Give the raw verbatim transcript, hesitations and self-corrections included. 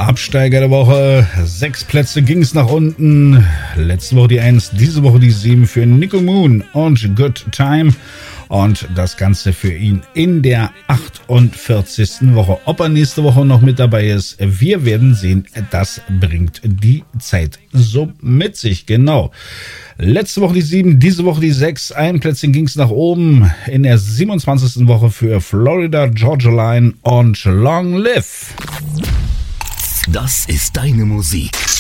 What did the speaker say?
Absteiger der Woche. Sechs Plätze ging es nach unten. Letzte Woche die eins, diese Woche die sieben für Nico Moon und Good Time. Und das Ganze für ihn in der achtundvierzigsten Woche. Ob er nächste Woche noch mit dabei ist, wir werden sehen. Das bringt die Zeit so mit sich. Genau. Letzte Woche die sieben, diese Woche die sechs. Ein Plätzchen ging es nach oben in der siebenundzwanzigsten Woche für Florida Georgia Line und Long Live. Das ist deine Musik.